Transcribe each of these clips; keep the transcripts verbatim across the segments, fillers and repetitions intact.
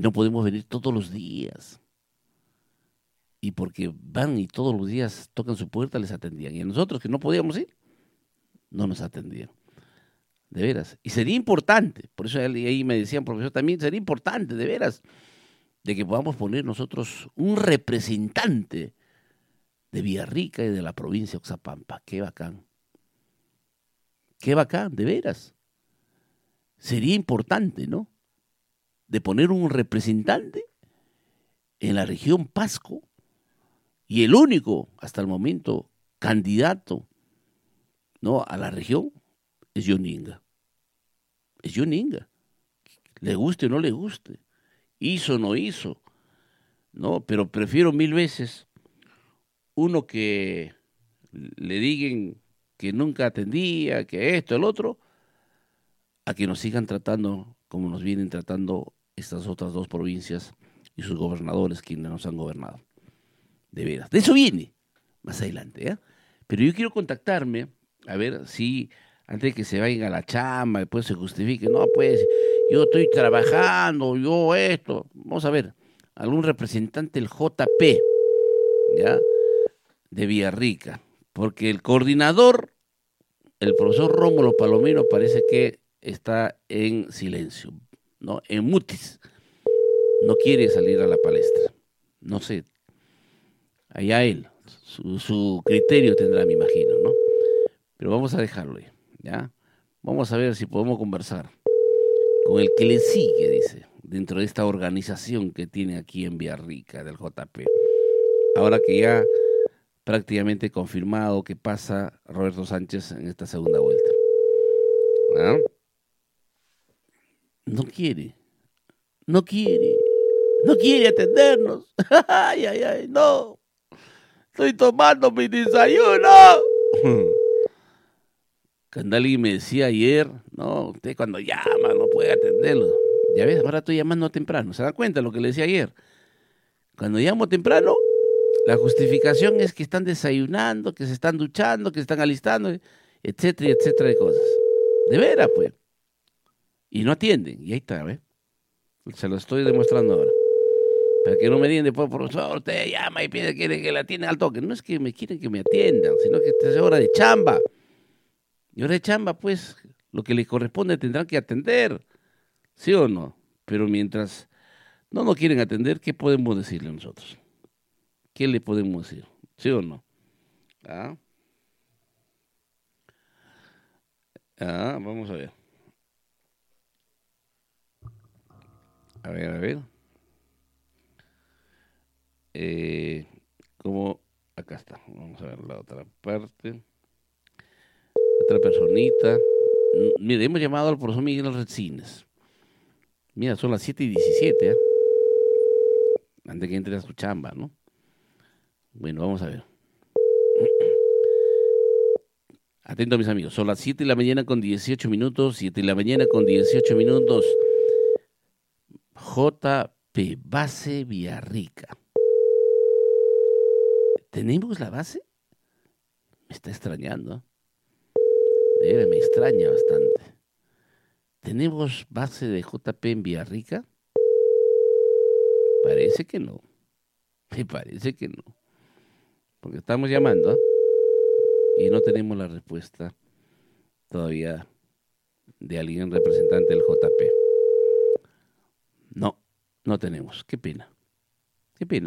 no podemos venir todos los días. Y porque van y todos los días tocan su puerta, les atendían. Y a nosotros que no podíamos ir, no nos atendían. De veras. Y sería importante, por eso ahí me decían, profesor, también sería importante, de veras, de que podamos poner nosotros un representante de Villarrica y de la provincia de Oxapampa. Qué bacán. Qué bacán, de veras. Sería importante, ¿no? De poner un representante en la región Pasco y el único, hasta el momento, candidato, ¿no?, a la región es Yoninga. Es Yoninga. Le guste o no le guste. Hizo o no hizo. No, pero prefiero mil veces uno que le digan que nunca atendía, que esto, el otro, a que nos sigan tratando como nos vienen tratando estas otras dos provincias y sus gobernadores quienes nos han gobernado. De veras. De eso viene más adelante, ¿eh? Pero yo quiero contactarme, a ver si antes de que se vayan a la chamba, después se justifique, no, pues, yo estoy trabajando, yo esto. Vamos a ver, algún representante del J P, ¿ya?, de Villarrica, porque el coordinador, el profesor Rómulo Palomino, parece que está en silencio, ¿no? En mutis. No quiere salir a la palestra. No sé. Allá él. Su, su criterio tendrá, me imagino, ¿no? Pero vamos a dejarlo ahí, ¿ya? Vamos a ver si podemos conversar con el que le sigue, dice, dentro de esta organización que tiene aquí en Villarrica, del J P. Ahora que ya prácticamente confirmado que pasa Roberto Sánchez en esta segunda vuelta. ¿Ah? No quiere, no quiere, no quiere atendernos. Ay, ay, ay, no. Estoy tomando mi desayuno. Candali me decía ayer, no, usted cuando llama no puede atenderlo. Ya ves, ahora estoy llamando temprano. ¿Se da cuenta de lo que le decía ayer? Cuando llamo temprano, la justificación es que están desayunando, que se están duchando, que se están alistando, etcétera, etcétera de cosas. De veras, pues. Y no atienden. Y ahí está, ¿ves? Se lo estoy demostrando ahora. Para que no me digan después, profesor, usted llama y pide que, que la atiendan al toque. No es que me quieren que me atiendan, sino que esta es hora de chamba. Y hora de chamba, pues, lo que les corresponde tendrán que atender. ¿Sí o no? Pero mientras no nos quieren atender, ¿qué podemos decirle nosotros? ¿Qué le podemos decir? ¿Sí o no? Ah, ah, vamos a ver. A ver, a ver. Eh, como acá está. Vamos a ver la otra parte. Otra personita. Mire, hemos llamado al profesor Miguel Resines. Mira, son las siete y diecisiete, ¿eh? Antes que entre a su chamba, ¿no? Bueno, vamos a ver. Atento, mis amigos. Son las siete de la mañana con dieciocho minutos. siete de la mañana con dieciocho minutos. J P, base Villarrica. ¿Tenemos la base? Me está extrañando. De verdad, me extraña bastante. ¿Tenemos base de J P en Villarrica? Parece que no. Me parece que no. Porque estamos llamando, ¿eh? Y no tenemos la respuesta todavía de alguien representante del J P. No, no tenemos. Qué pena. Qué pena.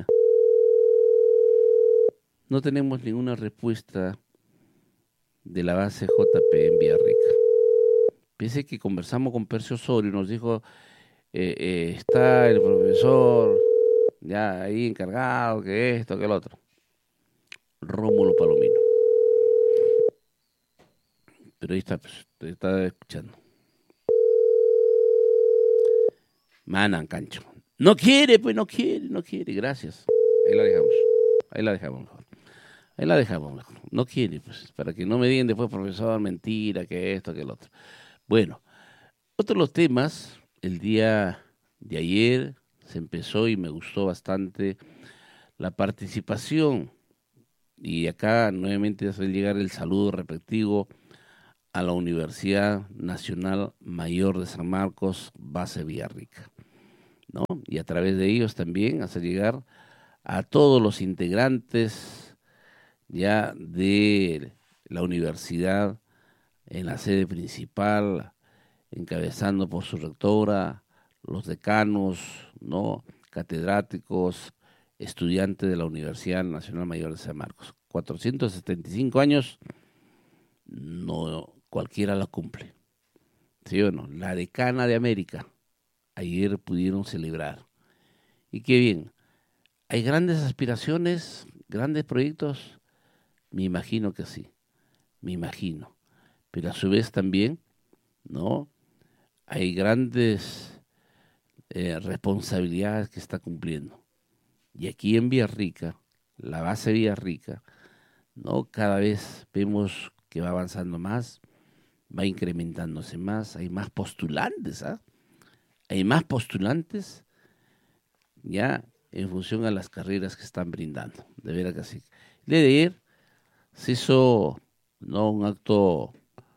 No tenemos ninguna respuesta de la base J P en Villarrica. Pensé que conversamos con Percio Osorio y nos dijo, eh, eh, está el profesor ya ahí encargado, que esto, que el otro. Rómulo Palomino. Pero ahí está, pues, te está escuchando. Manan, cancho. No quiere, pues no quiere, no quiere, gracias. Ahí la dejamos. Ahí la dejamos mejor. Ahí la dejamos mejor. No quiere, pues, para que no me digan después, profesor, mentira, que esto, que el otro. Bueno, otro de los temas, el día de ayer se empezó y me gustó bastante la participación. Y acá nuevamente hace llegar el saludo respectivo a la Universidad Nacional Mayor de San Marcos, base Villarrica. ¿no? Y a través de ellos también hacer llegar a todos los integrantes ya de la universidad en la sede principal, encabezando por su rectora, los decanos, ¿no? Catedráticos, estudiantes de la Universidad Nacional Mayor de San Marcos. cuatrocientos setenta y cinco años, no cualquiera la cumple. ¿Sí o no? La decana de América, ayer pudieron celebrar. Y qué bien. ¿Hay grandes aspiraciones, grandes proyectos? Me imagino que sí, me imagino. Pero a su vez también, ¿no? Hay grandes eh, responsabilidades que está cumpliendo. Y aquí en Villarrica, la base de Villarrica, ¿no? Cada vez vemos que va avanzando más, va incrementándose más, hay más postulantes, ¿ah? Hay más postulantes ya en función a las carreras que están brindando. De veras que sí. El día de ayer se hizo, ¿no? Un acto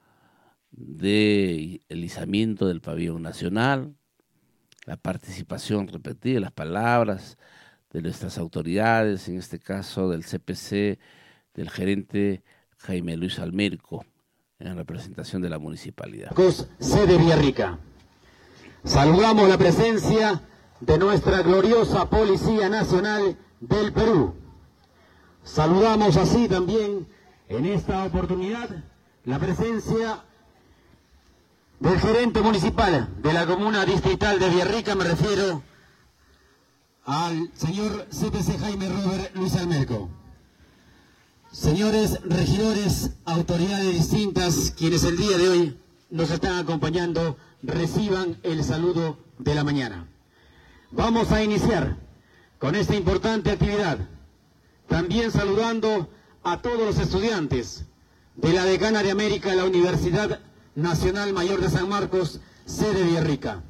de el izamiento del pabellón nacional, la participación repetida, las palabras de nuestras autoridades, en este caso del C P C, del gerente Jaime Luis Almerco, en representación de la municipalidad. Sede Villarrica. Saludamos la presencia de nuestra gloriosa Policía Nacional del Perú. Saludamos así también en esta oportunidad la presencia del gerente municipal de la comuna distrital de Villarrica, me refiero al señor C P C Jaime Robert Luis Almerco. Señores regidores, autoridades distintas, quienes el día de hoy nos están acompañando, reciban el saludo de la mañana. Vamos a iniciar con esta importante actividad, también saludando a todos los estudiantes de la Decana de América, la Universidad Nacional Mayor de San Marcos, sede Villarrica.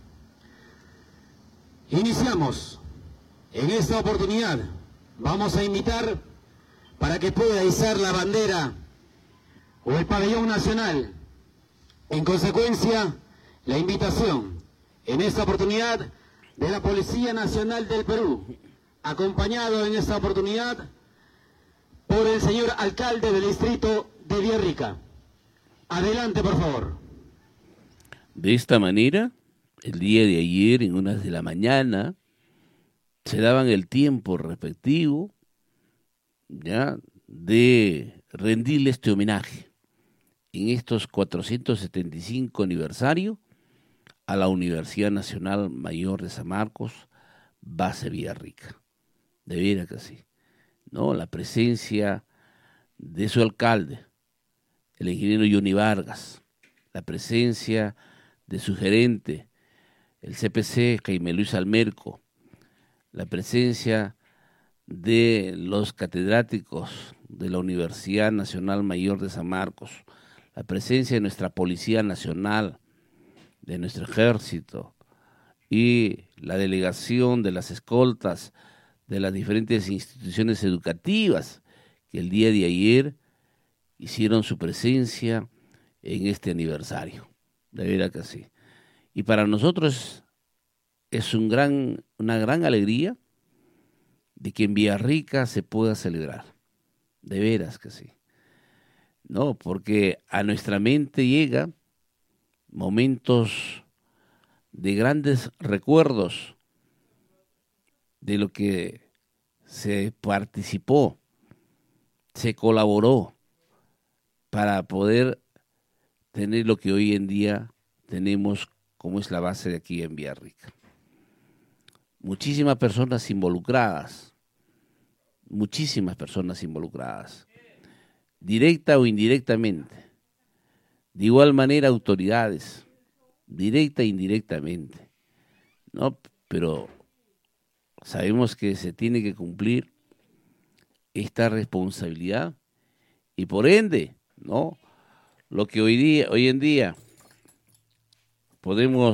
Iniciamos. En esta oportunidad vamos a invitar para que pueda izar la bandera o el pabellón nacional. En consecuencia, la invitación en esta oportunidad de la Policía Nacional del Perú, acompañado en esta oportunidad por el señor alcalde del distrito de Villarrica. Adelante, por favor. De esta manera, el día de ayer, en unas de la mañana, se daban el tiempo respectivo, ya, de rendirle este homenaje en estos cuatrocientos setenta y cinco aniversario a la Universidad Nacional Mayor de San Marcos, base Villarrica. De veras que sí, ¿no? La presencia de su alcalde, el ingeniero Johnny Vargas, la presencia de su gerente, el C P C Jaime Luis Almerco, la presencia de los catedráticos de la Universidad Nacional Mayor de San Marcos, la presencia de nuestra Policía Nacional, de nuestro Ejército y la delegación de las escoltas de las diferentes instituciones educativas que el día de ayer hicieron su presencia en este aniversario. De veras que sí. Y para nosotros es un gran, una gran alegría de que en Villarrica se pueda celebrar. De veras que sí. No, porque a nuestra mente llega momentos de grandes recuerdos de lo que se participó, se colaboró para poder tener lo que hoy en día tenemos como es la base de aquí en Villarrica. Muchísimas personas involucradas, muchísimas personas involucradas, directa o indirectamente. De igual manera, autoridades, directa e indirectamente, ¿no? Pero sabemos que se tiene que cumplir esta responsabilidad y por ende, ¿no? Lo que hoy día, hoy en día podemos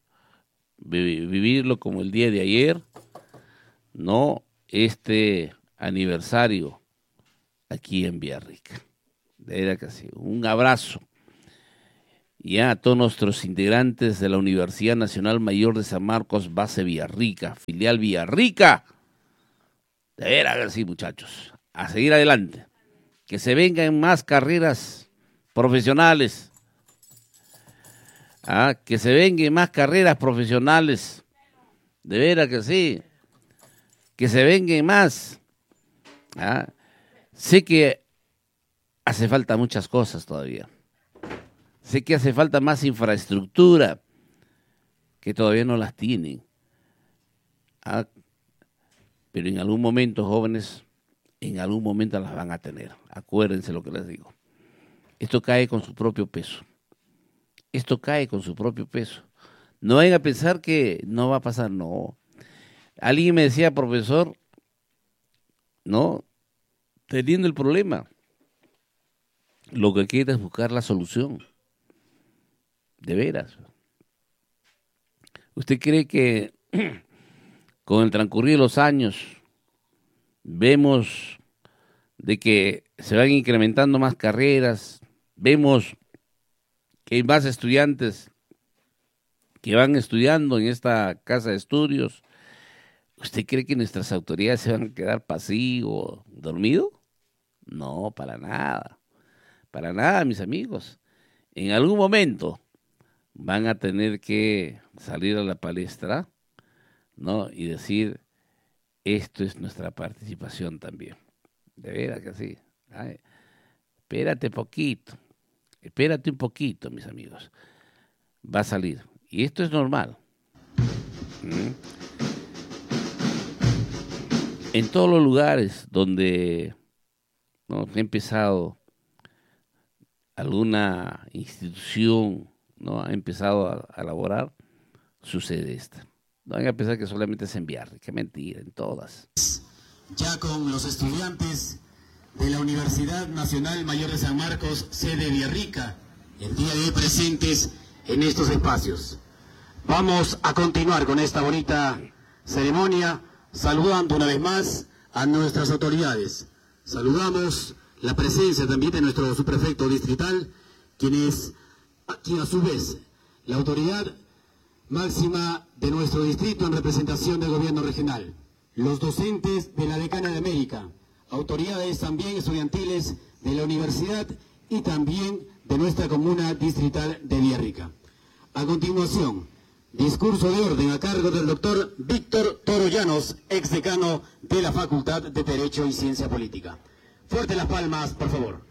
vi- vivirlo como el día de ayer, ¿no? Este aniversario aquí en Villarrica. De verdad que sí. Un abrazo. ya a todos nuestros integrantes de la Universidad Nacional Mayor de San Marcos, base Villarrica, filial Villarrica. De veras, sí, muchachos, a seguir adelante. Que se vengan más carreras profesionales. Ah, que se vengan más carreras profesionales. De veras que sí. Que se vengan más. Ah, sé que hace falta muchas cosas todavía. Sé que hace falta más infraestructura, que todavía no las tienen. Ah, pero en algún momento, jóvenes, en algún momento las van a tener. Acuérdense lo que les digo. Esto cae con su propio peso. Esto cae con su propio peso. No vayan a pensar que no va a pasar, no. Alguien me decía, profesor, no, teniendo el problema, lo que quiere es buscar la solución. De veras. ¿Usted cree que con el transcurrir de los años vemos de que se van incrementando más carreras, vemos que hay más estudiantes que van estudiando en esta casa de estudios? ¿Usted cree que nuestras autoridades se van a quedar pasivos, dormidos? No, para nada. Para nada, mis amigos. En algún momento van a tener que salir a la palestra, ¿no? Y decir, esto es nuestra participación también. De veras que sí. Ay, espérate poquito. Espérate un poquito, mis amigos. Va a salir. Y esto es normal. ¿Mm? En todos los lugares donde, ¿no?, ha empezado alguna institución, ¿no?, ha empezado a, a elaborar, sucede esto. No van a pensar que solamente es enviar, que mentira, en todas. Ya con los estudiantes de la Universidad Nacional Mayor de San Marcos, sede Villarrica, el día de hoy presentes en estos espacios. Vamos a continuar con esta bonita ceremonia, saludando una vez más a nuestras autoridades. Saludamos la presencia también de nuestro subprefecto distrital, quien es, quien a su vez, la autoridad máxima de nuestro distrito en representación del gobierno regional. Los docentes de la Decana de América, autoridades también estudiantiles de la universidad y también de nuestra comuna distrital de Villarrica. A continuación, discurso de orden a cargo del doctor Víctor Toro Llanos, exdecano de la Facultad de Derecho y Ciencia Política. Fuerte las palmas, por favor.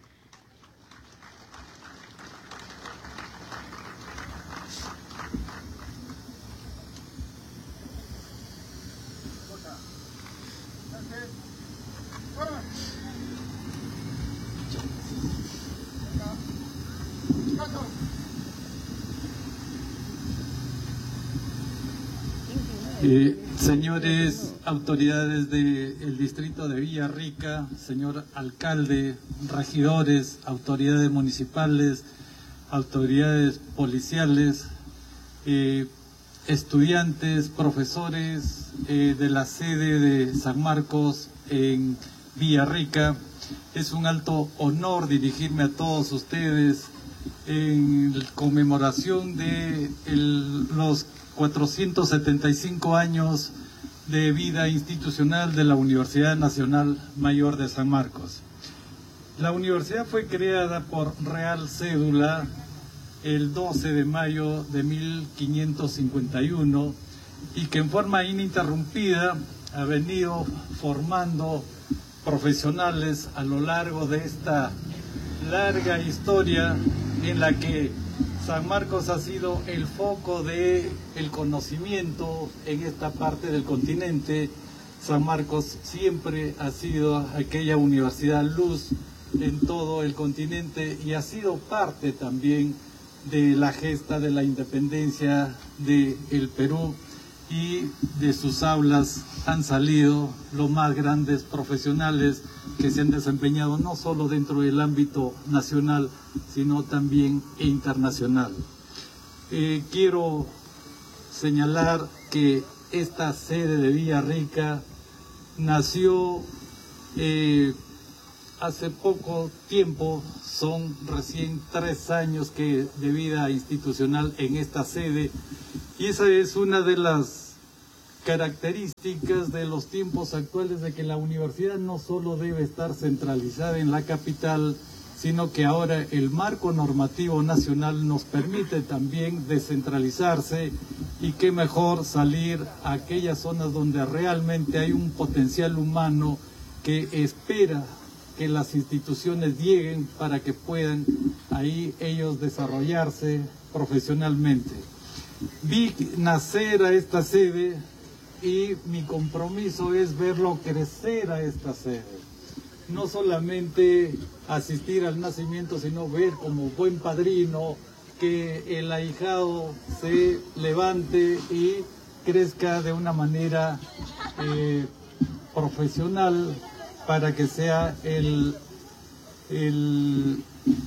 Eh, señores autoridades del distrito de Villarrica, señor alcalde, regidores, autoridades municipales, autoridades policiales, eh, estudiantes, profesores eh, de la sede de San Marcos en Villarrica, es un alto honor dirigirme a todos ustedes en conmemoración de el, los cuatrocientos setenta y cinco años de vida institucional de la Universidad Nacional Mayor de San Marcos. La universidad fue creada por Real Cédula el doce de mayo de mil quinientos cincuenta y uno y que en forma ininterrumpida ha venido formando profesionales a lo largo de esta larga historia en la que San Marcos ha sido el foco de el conocimiento en esta parte del continente. San Marcos siempre ha sido aquella universidad luz en todo el continente y ha sido parte también de la gesta de la independencia del Perú, y de sus aulas han salido los más grandes profesionales que se han desempeñado no solo dentro del ámbito nacional, sino también internacional. Eh, quiero señalar que esta sede de Villarrica nació eh, hace poco tiempo, son recién tres años que de vida institucional en esta sede, y esa es una de las características de los tiempos actuales, de que la universidad no solo debe estar centralizada en la capital, sino que ahora el marco normativo nacional nos permite también descentralizarse, y qué mejor salir a aquellas zonas donde realmente hay un potencial humano que espera que las instituciones lleguen para que puedan ahí ellos desarrollarse profesionalmente. Vi nacer a esta sede y mi compromiso es verlo crecer a esta sede. No solamente asistir al nacimiento, sino ver como buen padrino que el ahijado se levante y crezca de una manera eh, profesional, para que sea el, el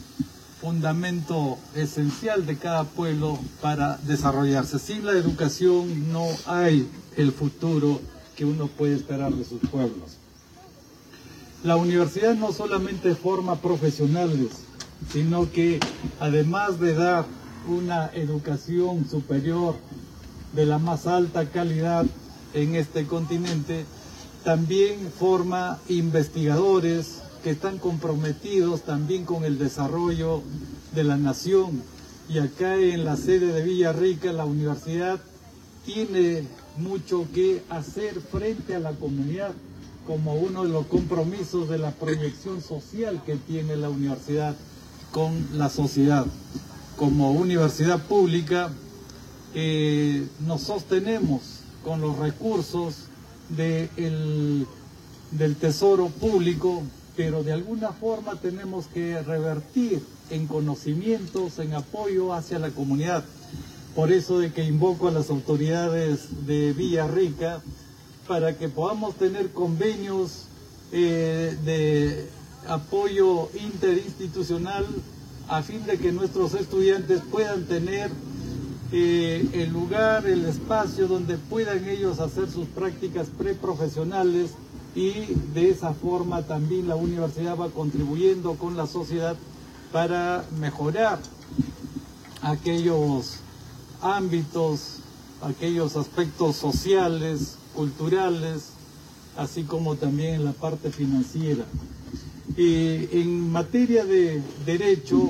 fundamento esencial de cada pueblo para desarrollarse. Sin la educación no hay el futuro que uno puede esperar de sus pueblos. La universidad no solamente forma profesionales, sino que además de dar una educación superior de la más alta calidad en este continente, también forma investigadores que están comprometidos también con el desarrollo de la nación. Y acá en la sede de Villarrica, la universidad tiene mucho que hacer frente a la comunidad, como uno de los compromisos de la proyección social que tiene la universidad con la sociedad. Como universidad pública, eh, nos sostenemos con los recursos de el, del tesoro público, pero de alguna forma tenemos que revertir en conocimientos, en apoyo hacia la comunidad. Por eso de que invoco a las autoridades de Villarrica para que podamos tener convenios eh, de apoyo interinstitucional, a fin de que nuestros estudiantes puedan tener Eh, el lugar, el espacio donde puedan ellos hacer sus prácticas preprofesionales, y de esa forma también la universidad va contribuyendo con la sociedad para mejorar aquellos ámbitos, aquellos aspectos sociales, culturales, así como también en la parte financiera. Eh, en materia de derecho,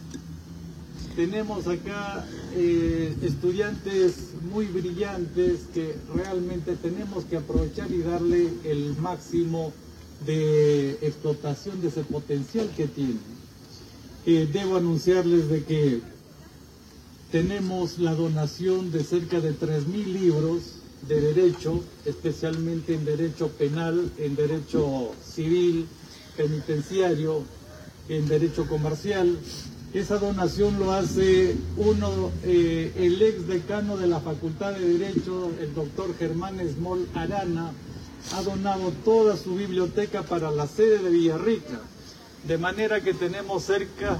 tenemos acá eh, estudiantes muy brillantes que realmente tenemos que aprovechar y darle el máximo de explotación de ese potencial que tienen. Eh, debo anunciarles de que tenemos la donación de cerca de tres mil libros de derecho, especialmente en derecho penal, en derecho civil, penitenciario, en derecho comercial. Esa donación lo hace uno, eh, el ex decano de la Facultad de Derecho, el doctor Germán Esmol Arana, ha donado toda su biblioteca para la sede de Villarrica, de manera que tenemos cerca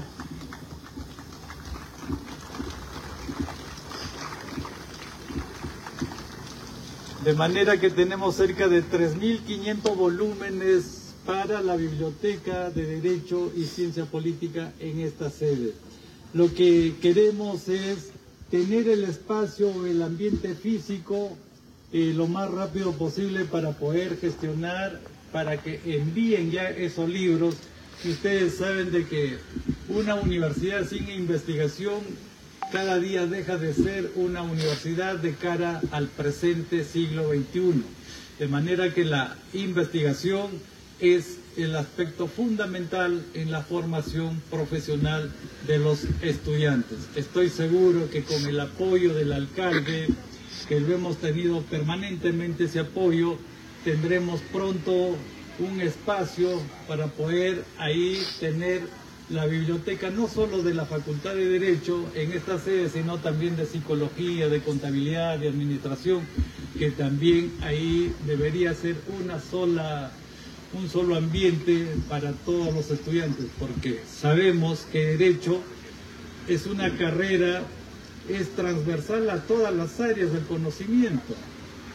de manera que tenemos cerca de tres mil quinientos volúmenes para la Biblioteca de Derecho y Ciencia Política en esta sede. Lo que queremos es tener el espacio, el ambiente físico, eh, lo más rápido posible para poder gestionar, para que envíen ya esos libros. Y ustedes saben de que una universidad sin investigación cada día deja de ser una universidad de cara al presente siglo veintiuno. De manera que la investigación es el aspecto fundamental en la formación profesional de los estudiantes. Estoy seguro que con el apoyo del alcalde, que lo hemos tenido permanentemente ese apoyo, tendremos pronto un espacio para poder ahí tener la biblioteca no solo de la Facultad de Derecho en esta sede, sino también de Psicología, de Contabilidad, de Administración, que también ahí debería ser una sola un solo ambiente para todos los estudiantes, porque sabemos que Derecho es una carrera, es transversal a todas las áreas del conocimiento.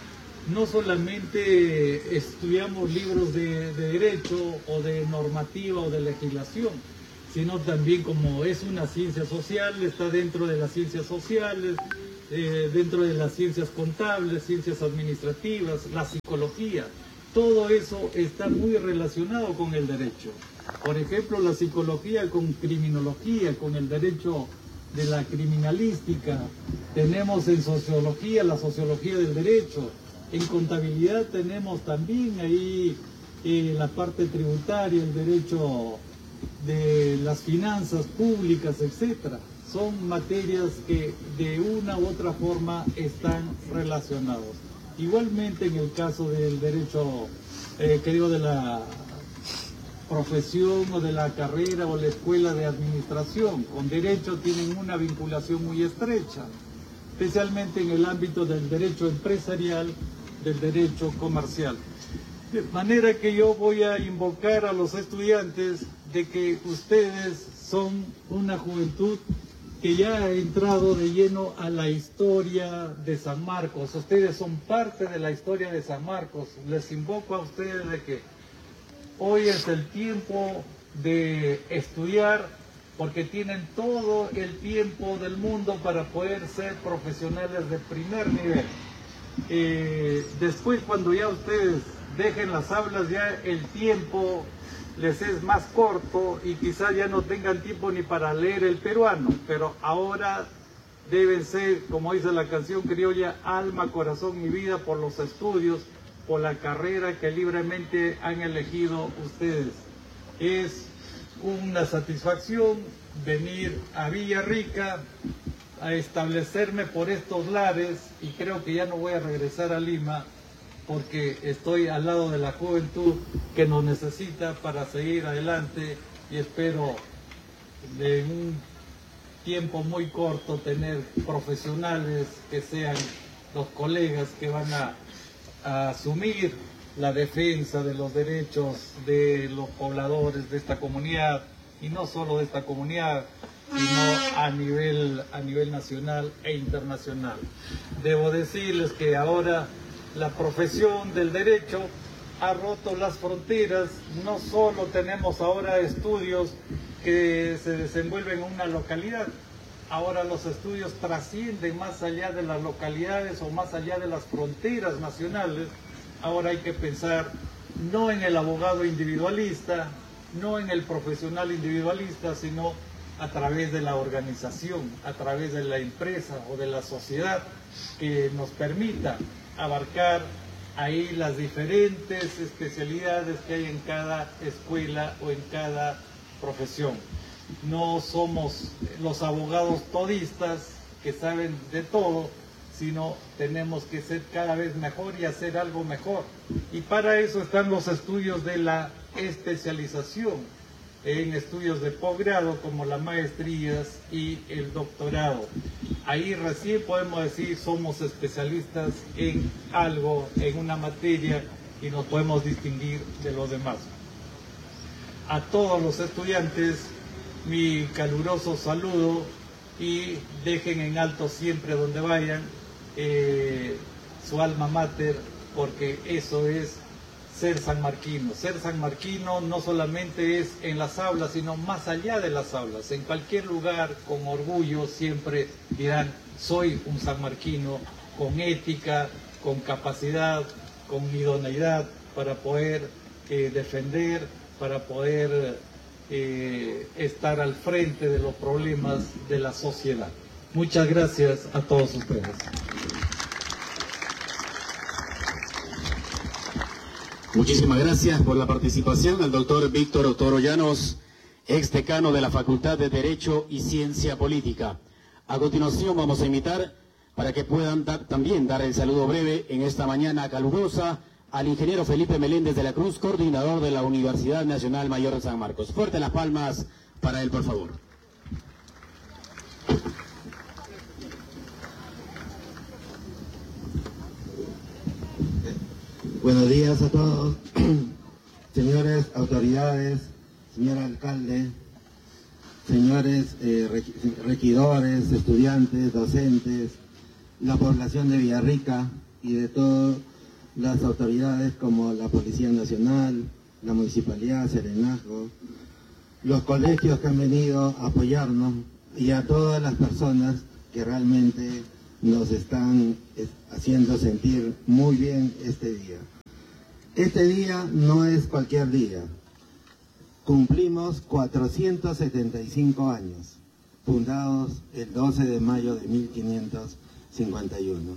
no solamente estudiamos libros de, de derecho o de normativa o de legislación, sino también como es una ciencia social, está dentro de las ciencias sociales, eh, dentro de las ciencias contables, ciencias administrativas, la psicología. Todo eso está muy relacionado con el derecho. Por ejemplo, la psicología con criminología, con el derecho de la criminalística. Tenemos en sociología la sociología del derecho. En contabilidad tenemos también ahí eh, la parte tributaria, el derecho de las finanzas públicas, etcétera. Son materias que de una u otra forma están relacionados. Igualmente en el caso del derecho, eh, que digo, de la profesión o de la carrera o la escuela de administración, con derecho tienen una vinculación muy estrecha, especialmente en el ámbito del derecho empresarial, del derecho comercial. De manera que yo voy a invocar a los estudiantes de que ustedes son una juventud que ya ha entrado de lleno a la historia de San Marcos. Ustedes son parte de la historia de San Marcos. Les invoco a ustedes de que hoy es el tiempo de estudiar, porque tienen todo el tiempo del mundo para poder ser profesionales de primer nivel. Eh, después, cuando ya ustedes dejen las aulas, ya el tiempo les es más corto y quizás ya no tengan tiempo ni para leer el peruano, pero ahora deben ser, como dice la canción criolla, alma, corazón y vida por los estudios, por la carrera que libremente han elegido ustedes. Es una satisfacción venir a Villarrica a establecerme por estos lares, y creo que ya no voy a regresar a Lima porque estoy al lado de la juventud que nos necesita para seguir adelante, y espero en un tiempo muy corto tener profesionales que sean los colegas que van a, a asumir la defensa de los derechos de los pobladores de esta comunidad, y no solo de esta comunidad, sino a nivel, a nivel nacional e internacional. Debo decirles que ahora la profesión del derecho ha roto las fronteras. No solo tenemos ahora estudios que se desenvuelven en una localidad, ahora los estudios trascienden más allá de las localidades o más allá de las fronteras nacionales. Ahora hay que pensar no en el abogado individualista, no en el profesional individualista, sino a través de la organización, a través de la empresa o de la sociedad, que nos permita abarcar ahí las diferentes especialidades que hay en cada escuela o en cada profesión. No somos los abogados todistas que saben de todo, sino tenemos que ser cada vez mejor y hacer algo mejor. Y para eso están los estudios de la especialización, en estudios de posgrado como las maestrías y el doctorado. Ahí recién podemos decir somos especialistas en algo, en una materia, y nos podemos distinguir de los demás. A todos los estudiantes mi caluroso saludo, y dejen en alto siempre donde vayan eh, su alma mater, porque eso es ser sanmarquino. Ser sanmarquino no solamente es en las aulas, sino más allá de las aulas. En cualquier lugar, con orgullo, siempre dirán, soy un sanmarquino, con ética, con capacidad, con idoneidad para poder eh, defender, para poder eh, estar al frente de los problemas de la sociedad. Muchas gracias a todos ustedes. Muchísimas gracias por la participación al doctor Víctor Toro Llanos, ex decano de la Facultad de Derecho y Ciencia Política. A continuación vamos a invitar para que puedan dar, también dar el saludo breve en esta mañana calurosa al ingeniero Felipe Meléndez de la Cruz, coordinador de la Universidad Nacional Mayor de San Marcos. Fuerte las palmas para él, por favor. Buenos días a todos, señores autoridades, señor alcalde, señores eh, regidores, estudiantes, docentes, la población de Villarrica y de todo las autoridades como la Policía Nacional, la Municipalidad, Serenazgo, los colegios que han venido a apoyarnos y a todas las personas que realmente nos están haciendo sentir muy bien este día. Este día no es cualquier día. Cumplimos cuatrocientos setenta y cinco años, fundados el doce de mayo de mil quinientos cincuenta y uno.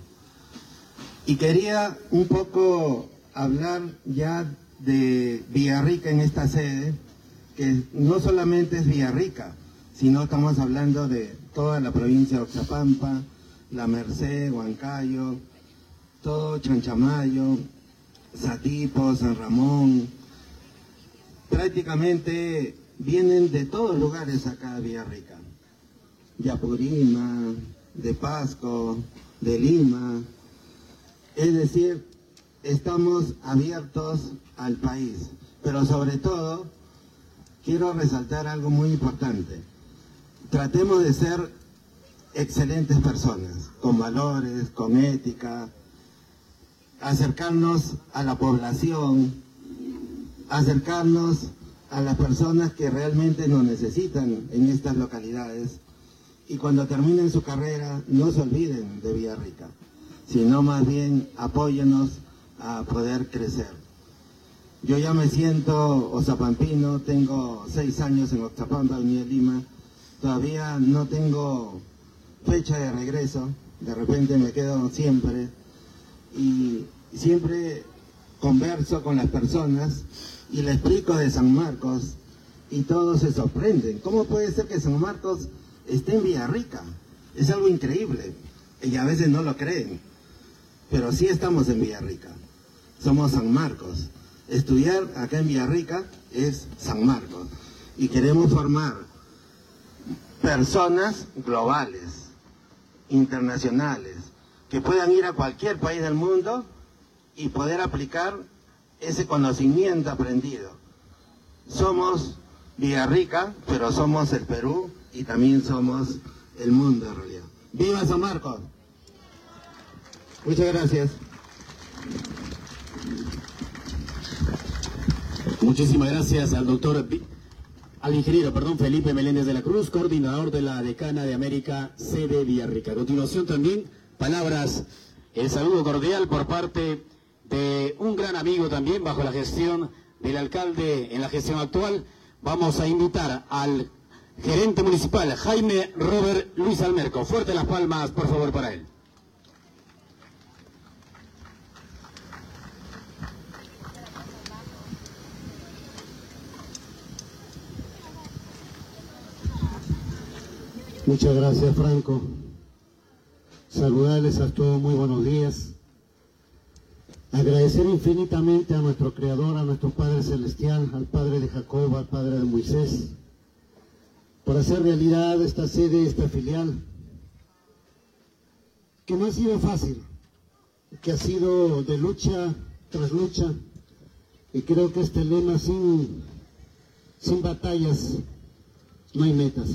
Y quería un poco hablar ya de Villarrica en esta sede, que no solamente es Villarrica, sino estamos hablando de toda la provincia de Oxapampa, La Merced, Huancayo, todo Chanchamayo, Satipo, San Ramón. Prácticamente vienen de todos lugares acá a Villarrica, de Apurima, de Pasco, de Lima. Es decir, estamos abiertos al país, pero sobre todo quiero resaltar algo muy importante. Tratemos de ser excelentes personas, con valores, con ética, acercarnos a la población, acercarnos a las personas que realmente nos necesitan en estas localidades, y cuando terminen su carrera no se olviden de Villarrica, sino más bien apóyennos a poder crecer. Yo ya me siento oxapampino, tengo seis años en Oxapampa, Avenida Lima, todavía no tengo fecha de regreso, de repente me quedo siempre, y siempre converso con las personas y les explico de San Marcos y todos se sorprenden. ¿Cómo puede ser que San Marcos esté en Villarrica? Es algo increíble y a veces no lo creen, pero sí estamos en Villarrica, somos San Marcos. Estudiar acá en Villarrica es San Marcos y queremos formar personas globales, internacionales, que puedan ir a cualquier país del mundo y poder aplicar ese conocimiento aprendido. Somos Villarrica, pero somos el Perú y también somos el mundo en realidad. ¡Viva San Marcos! Muchas gracias. Muchísimas gracias al doctor, al ingeniero, perdón, Felipe Meléndez de la Cruz, coordinador de la Decana de América, sede Villarrica. A continuación también, palabras, el saludo cordial por parte de un gran amigo también bajo la gestión del alcalde en la gestión actual. Vamos a invitar al gerente municipal, Jaime Robert Luis Almerco. Fuerte las palmas, por favor, para él. Muchas gracias, Franco. Saludarles a todos, muy buenos días. Agradecer infinitamente a nuestro Creador, a nuestro Padre Celestial, al Padre de Jacob, al Padre de Moisés, por hacer realidad esta sede, esta filial, que no ha sido fácil, que ha sido de lucha tras lucha, y creo que este lema, sin, sin batallas, no hay metas.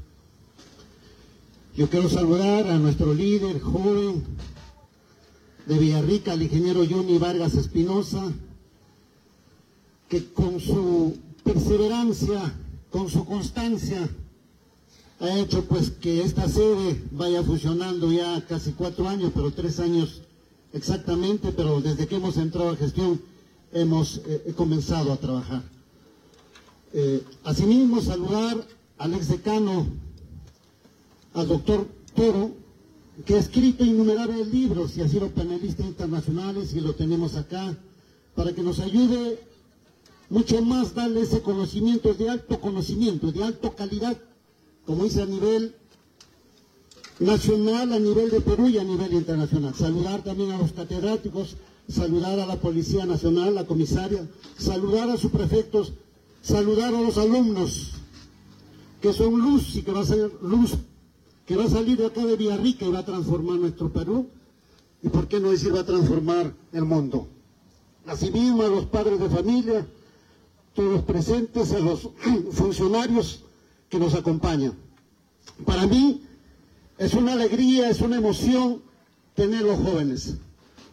Yo quiero saludar a nuestro líder joven de Villarrica, al ingeniero Johnny Vargas Espinosa, que con su perseverancia, con su constancia, ha hecho pues que esta sede vaya funcionando ya casi cuatro años, pero tres años exactamente, pero desde que hemos entrado a gestión hemos eh, comenzado a trabajar. Eh, asimismo, saludar al exdecano, al doctor Toro, que ha escrito innumerables libros y ha sido panelista internacionales y lo tenemos acá, para que nos ayude mucho más, darle ese conocimiento de alto conocimiento, de alta calidad, como dice, a nivel nacional, a nivel de Perú y a nivel internacional. Saludar también a los catedráticos, saludar a la Policía Nacional, la comisaria, saludar a sus prefectos, saludar a los alumnos, que son luz y que va a ser luz, que va a salir de acá de Villarrica y va a transformar nuestro Perú, y por qué no decir va a transformar el mundo. Asimismo a los padres de familia, todos los presentes, a los funcionarios que nos acompañan. Para mí es una alegría, es una emoción tener los jóvenes,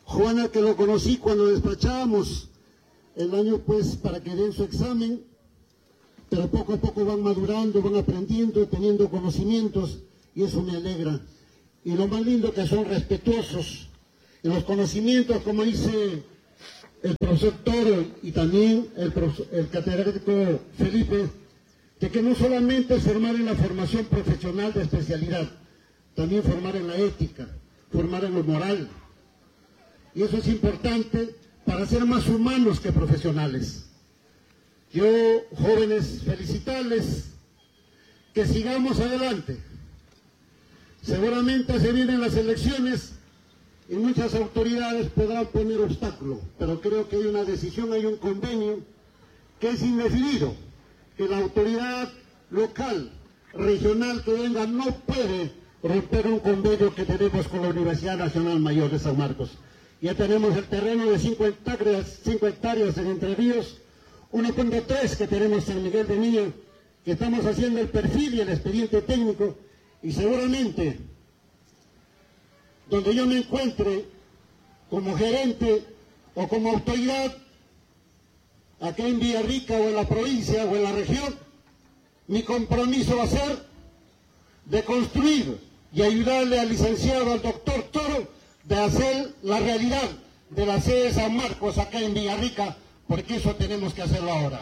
Juana, que lo conocí cuando despachábamos el año pues para que den su examen, pero poco a poco van madurando, van aprendiendo, teniendo conocimientos, y eso me alegra. Y lo más lindo que son respetuosos en los conocimientos, como dice el profesor Toro y también el, el catedrático Felipe, de que no solamente es formar en la formación profesional de especialidad, también formar en la ética, formar en lo moral. Y eso es importante para ser más humanos que profesionales. Yo, jóvenes, felicitarles, que sigamos adelante. Seguramente se vienen las elecciones y muchas autoridades podrán poner obstáculos, pero creo que hay una decisión, hay un convenio que es indefinido, que la autoridad local, regional que venga no puede romper un convenio que tenemos con la Universidad Nacional Mayor de San Marcos. Ya tenemos el terreno de cinco hectáreas, cinco hectáreas en Entre Ríos, uno punto tres que tenemos en Miguel de Niño, que estamos haciendo el perfil y el expediente técnico, y seguramente donde yo me encuentre como gerente o como autoridad, acá en Villarrica o en la provincia o en la región, mi compromiso va a ser de construir y ayudarle al licenciado, al doctor Toro, de hacer la realidad de la sede de San Marcos acá en Villarrica, porque eso tenemos que hacerlo ahora.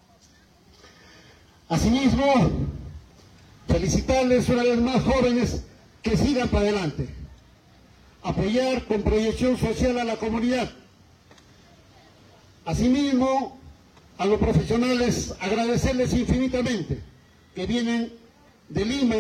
Asimismo, felicitarles una vez más, jóvenes, que sigan para adelante. Apoyar con proyección social a la comunidad. Asimismo, a los profesionales, agradecerles infinitamente que vienen de Lima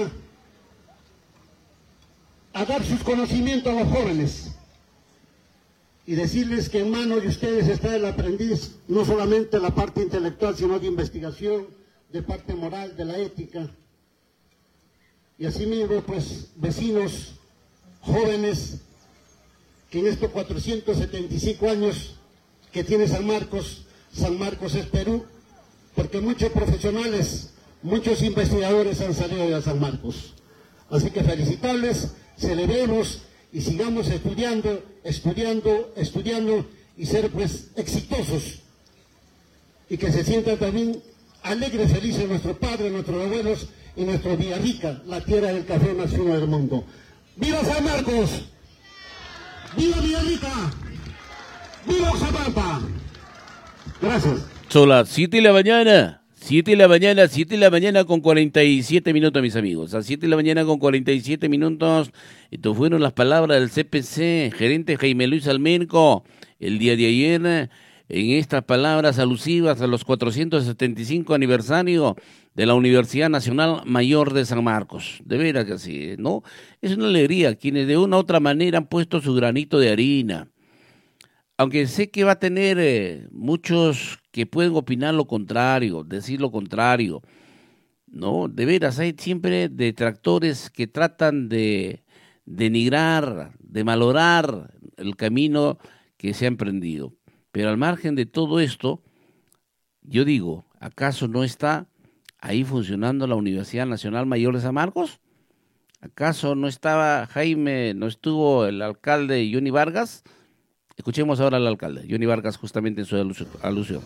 a dar sus conocimientos a los jóvenes y decirles que en manos de ustedes está el aprendiz, no solamente la parte intelectual, sino de investigación, de parte moral, de la ética. Y asimismo, pues, vecinos jóvenes, que en estos cuatrocientos setenta y cinco años que tiene San Marcos, San Marcos es Perú, porque muchos profesionales, muchos investigadores han salido de San Marcos. Así que felicitarles, celebremos y sigamos estudiando, estudiando, estudiando y ser pues exitosos. Y que se sientan también alegres, felices nuestros padres, nuestros abuelos y nuestro Villarrica, la tierra del café más fino del mundo. ¡Viva San Marcos! ¡Viva Villarrica! ¡Viva Oxapampa! Gracias. Son las siete de la mañana, siete de la mañana, siete de la mañana con cuarenta y siete minutos, mis amigos. A siete de la mañana con cuarenta y siete minutos. Estas fueron las palabras del C P C, gerente Jaime Luis Almenco, el día de ayer, en estas palabras alusivas a los cuatrocientos setenta y cinco aniversario de la Universidad Nacional Mayor de San Marcos. De veras que sí, ¿no? Es una alegría, quienes de una u otra manera han puesto su granito de harina. Aunque sé que va a tener eh, muchos que pueden opinar lo contrario, decir lo contrario, ¿no? De veras, hay siempre detractores que tratan de denigrar, de malograr el camino que se ha emprendido. Pero al margen de todo esto, yo digo, ¿acaso no está ahí funcionando la Universidad Nacional Mayor de San Marcos? ¿Acaso no estaba Jaime, no estuvo el alcalde Johnny Vargas? Escuchemos ahora al alcalde, Johnny Vargas, justamente en su alusión.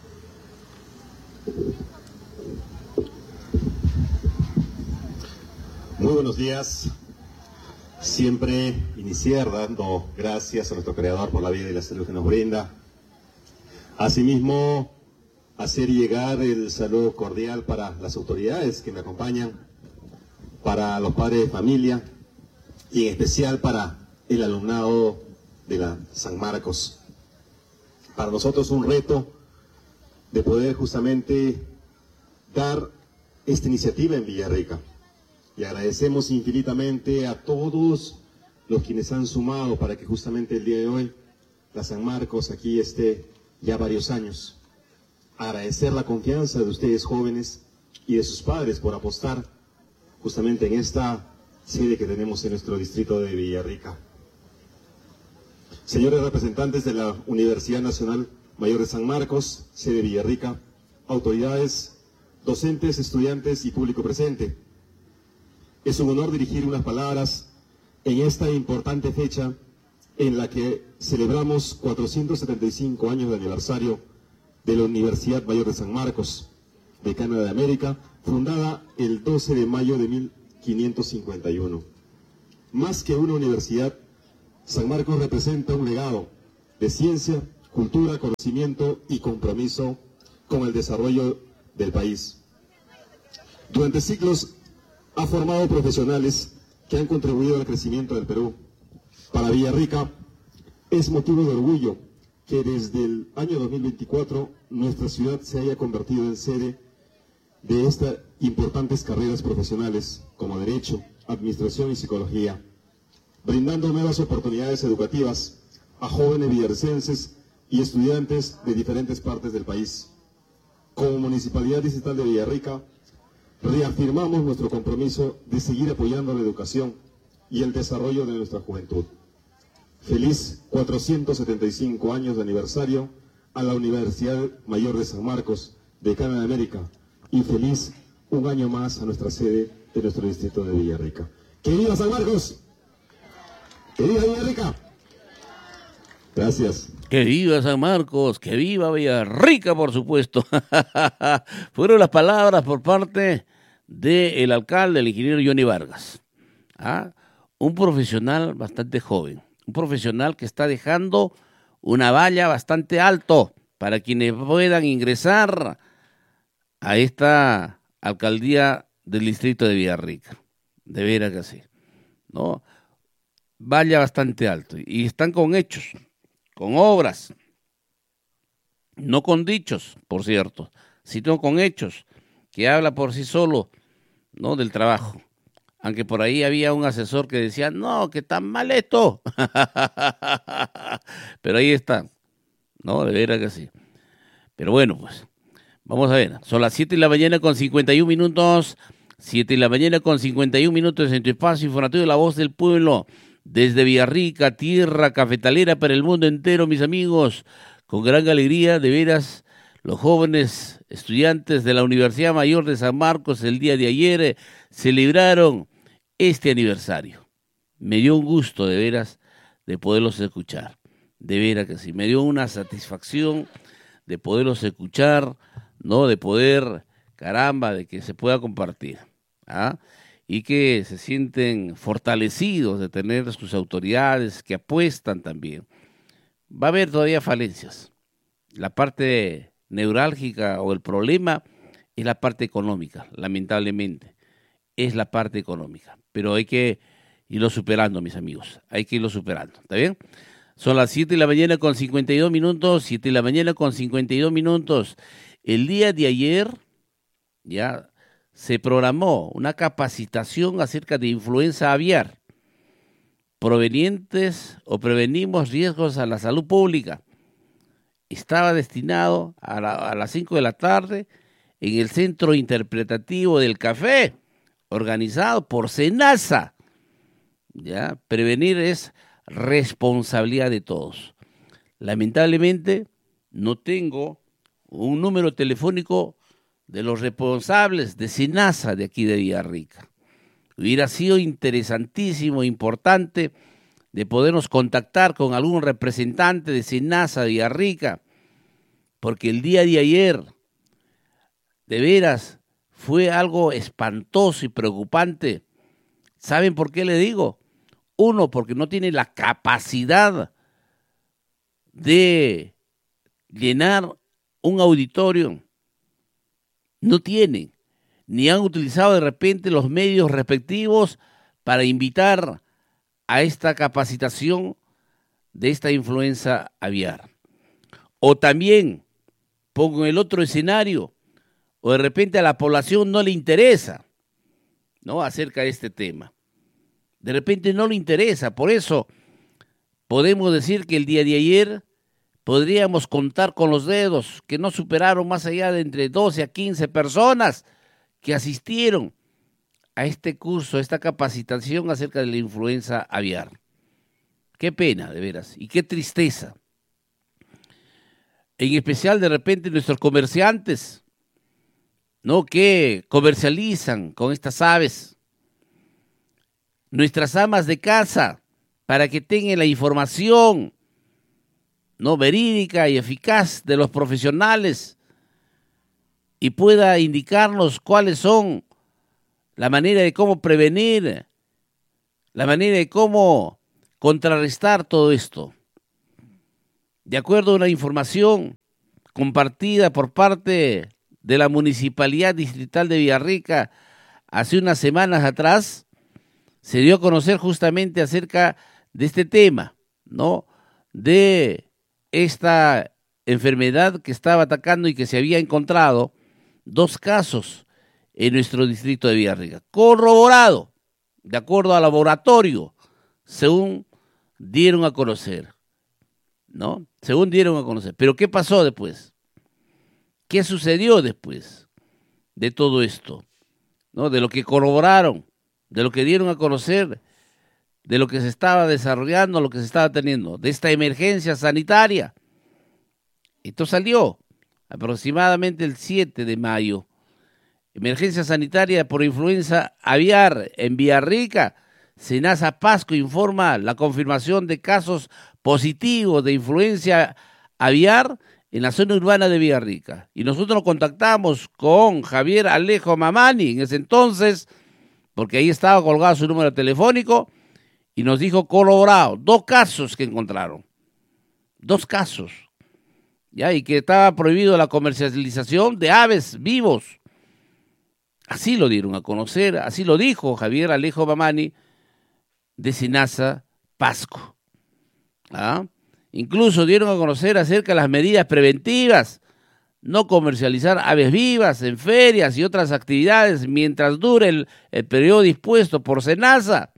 Muy buenos días. Siempre iniciar dando gracias a nuestro Creador por la vida y la salud que nos brinda. Asimismo, hacer llegar el saludo cordial para las autoridades que me acompañan, para los padres de familia y en especial para el alumnado de la San Marcos. Para nosotros un reto de poder justamente dar esta iniciativa en Villarrica. Y agradecemos infinitamente a todos los quienes han sumado para que justamente el día de hoy la San Marcos aquí esté ya varios años. Agradecer la confianza de ustedes jóvenes y de sus padres por apostar justamente en esta sede que tenemos en nuestro distrito de Villarrica. Señores representantes de la Universidad Nacional Mayor de San Marcos, sede Villarrica, autoridades, docentes, estudiantes y público presente. Es un honor dirigir unas palabras en esta importante fecha en la que celebramos cuatrocientos setenta y cinco años de aniversario de la Universidad Mayor de San Marcos, Decana de América, fundada el doce de mayo de mil quinientos cincuenta y uno. Más que una universidad, San Marcos representa un legado de ciencia, cultura, conocimiento y compromiso con el desarrollo del país. Durante siglos ha formado profesionales que han contribuido al crecimiento del Perú. Para Villarrica es motivo de orgullo que desde el año dos mil veinticuatro nuestra ciudad se haya convertido en sede de estas importantes carreras profesionales como Derecho, Administración y Psicología, brindando nuevas oportunidades educativas a jóvenes villarricenses y estudiantes de diferentes partes del país. Como Municipalidad Distrital de Villarrica, reafirmamos nuestro compromiso de seguir apoyando la educación y el desarrollo de nuestra juventud. Feliz cuatrocientos setenta y cinco años de aniversario a la Universidad Mayor de San Marcos, Decana de América, y feliz un año más a nuestra sede de nuestro distrito de Villarrica. ¡Que viva San Marcos! ¡Que viva Villarrica! Gracias. ¡Que viva San Marcos! ¡Que viva Villarrica, por supuesto! Fueron las palabras por parte del alcalde, el ingeniero Johnny Vargas. ¿Ah? Un profesional bastante joven, un profesional que está dejando una valla bastante alto para quienes puedan ingresar a esta alcaldía del distrito de Villarrica. De veras que sí, ¿no? Valla bastante alto. Y están con hechos, con obras, no con dichos, por cierto, sino con hechos, que habla por sí solo, ¿no?, del trabajo. Aunque por ahí había un asesor que decía, no, que tan mal esto. Pero ahí está, ¿no? De veras que sí. Pero bueno, pues, vamos a ver. Son las siete de la mañana con cincuenta y un minutos. siete de la mañana con cincuenta y un minutos en tu espacio informativo de La Voz del Pueblo. Desde Villarrica, tierra cafetalera para el mundo entero, mis amigos. Con gran alegría, de veras, los jóvenes estudiantes de la Universidad Mayor de San Marcos el día de ayer eh, celebraron este aniversario. Me dio un gusto, de veras, de poderlos escuchar. De veras que sí, me dio una satisfacción de poderlos escuchar, ¿no? De poder, caramba, de que se pueda compartir, ¿ah? Y que se sienten fortalecidos de tener sus autoridades, que apuestan también. Va a haber todavía falencias. La parte neurálgica o el problema es la parte económica, lamentablemente. Es la parte económica. Pero hay que irlo superando, mis amigos. Hay que irlo superando. ¿Está bien? Son las siete de la mañana con cincuenta y dos minutos. siete de la mañana con cincuenta y dos minutos. El día de ayer ya se programó una capacitación acerca de influenza aviar, provenientes o prevenimos riesgos a la salud pública. Estaba destinado a, la, a las cinco de la tarde en el Centro Interpretativo del Café, organizado por SENASA. ¿Ya? Prevenir es responsabilidad de todos. Lamentablemente no tengo un número telefónico de los responsables de SENASA de aquí de Villarrica. Hubiera sido interesantísimo, importante, de podernos contactar con algún representante de SENASA de Villarrica, porque el día de ayer, de veras, fue algo espantoso y preocupante. ¿Saben por qué le digo? Uno, porque no tiene la capacidad de llenar un auditorio. No tienen, ni han utilizado de repente los medios respectivos para invitar a esta capacitación de esta influenza aviar. O también, pongo en el otro escenario, o de repente a la población no le interesa, ¿no?, acerca de este tema. De repente no le interesa, por eso podemos decir que el día de ayer podríamos contar con los dedos, que no superaron más allá de entre doce a quince personas que asistieron a este curso, a esta capacitación acerca de la influenza aviar. Qué pena, de veras, y qué tristeza. En especial, de repente, nuestros comerciantes, ¿no?, que comercializan con estas aves. Nuestras amas de casa para que tengan la información, ¿no?, verídica y eficaz de los profesionales y pueda indicarnos cuáles son la manera de cómo prevenir, la manera de cómo contrarrestar todo esto. De acuerdo a una información compartida por parte de la Municipalidad Distrital de Villarrica hace unas semanas atrás, se dio a conocer justamente acerca de este tema, ¿no?, de esta enfermedad que estaba atacando y que se había encontrado dos casos en nuestro distrito de Villarrica, corroborado, de acuerdo al laboratorio, según dieron a conocer, ¿no? Según dieron a conocer. Pero ¿qué pasó después? ¿Qué sucedió después de todo esto? ¿No? De lo que corroboraron, de lo que dieron a conocer, de lo que se estaba desarrollando, lo que se estaba teniendo, de esta emergencia sanitaria. Esto salió aproximadamente el siete de mayo. Emergencia sanitaria por influenza aviar en Villarrica. Senasa Pasco informa la confirmación de casos positivos de influenza aviar en la zona urbana de Villarrica. Y nosotros nos contactamos con Javier Alejo Mamani en ese entonces, porque ahí estaba colgado su número telefónico, y nos dijo corroborado, dos casos que encontraron. Dos casos. Ya, y que estaba prohibido la comercialización de aves vivos. Así lo dieron a conocer, así lo dijo Javier Alejo Mamani de Senasa Pasco. ¿Ah? Incluso dieron a conocer acerca de las medidas preventivas, no comercializar aves vivas en ferias y otras actividades mientras dure el, el periodo dispuesto por Senasa.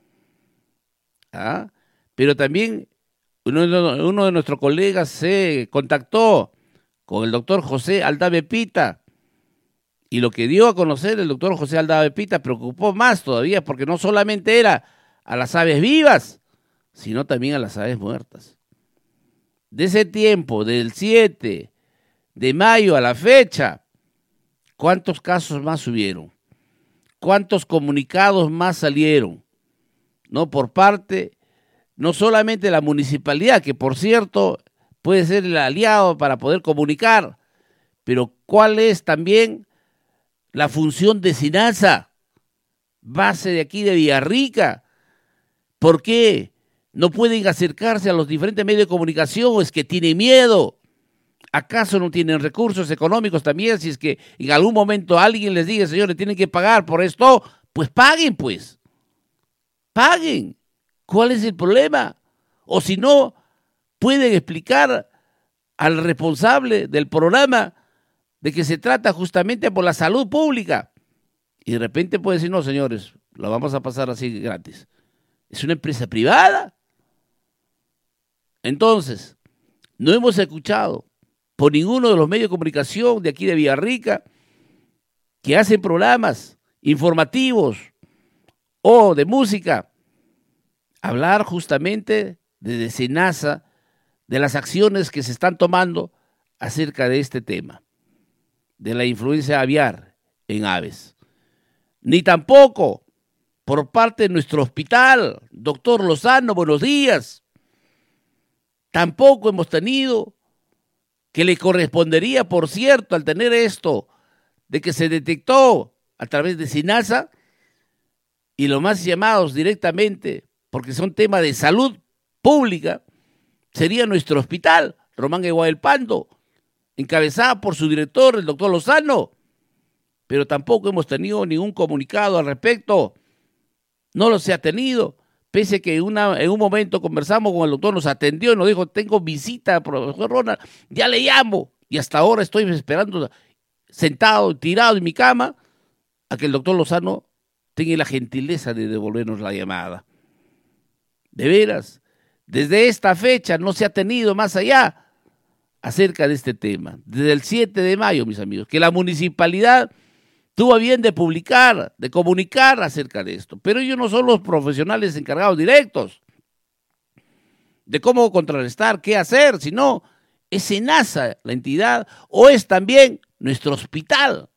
¿Ah? Pero también uno, uno de nuestros colegas se contactó con el doctor José Aldave Pita, y lo que dio a conocer el doctor José Aldave Pita preocupó más todavía, porque no solamente era a las aves vivas, sino también a las aves muertas. De ese tiempo, del siete de mayo a la fecha, ¿cuántos casos más hubieron? ¿Cuántos comunicados más salieron? No, por parte, no solamente de la municipalidad, que por cierto puede ser el aliado para poder comunicar, pero ¿cuál es también la función de Senasa, base de aquí de Villarrica? ¿Por qué no pueden acercarse a los diferentes medios de comunicación? ¿O es que tienen miedo? ¿Acaso no tienen recursos económicos también? Si es que en algún momento alguien les diga, señores, tienen que pagar por esto, pues paguen, pues. Paguen. ¿Cuál es el problema? O si no, pueden explicar al responsable del programa de que se trata justamente por la salud pública. Y de repente puede decir, no, señores, lo vamos a pasar así gratis. Es una empresa privada. Entonces, no hemos escuchado por ninguno de los medios de comunicación de aquí de Villarrica que hacen programas informativos o de música, hablar justamente de Senasa, de las acciones que se están tomando acerca de este tema, de la influenza aviar en aves. Ni tampoco por parte de nuestro hospital, doctor Lozano, buenos días. Tampoco hemos tenido, que le correspondería, por cierto, al tener esto, de que se detectó a través de Senasa, y los más llamados directamente, porque son temas de salud pública, sería nuestro hospital, Román Guadelpando, encabezada por su director, el doctor Lozano, pero tampoco hemos tenido ningún comunicado al respecto. No lo se ha tenido, pese a que una, en un momento conversamos con el doctor, nos atendió y nos dijo, tengo visita, profesor Ronald, ya le llamo, y hasta ahora estoy esperando, sentado, tirado en mi cama, a que el doctor Lozano tenga la gentileza de devolvernos la llamada. De veras, desde esta fecha no se ha tenido más allá acerca de este tema. Desde el siete de mayo, mis amigos, que la municipalidad tuvo a bien de publicar, de comunicar acerca de esto. Pero ellos no son los profesionales encargados directos de cómo contrarrestar, qué hacer, sino es Senasa la entidad o es también nuestro hospital.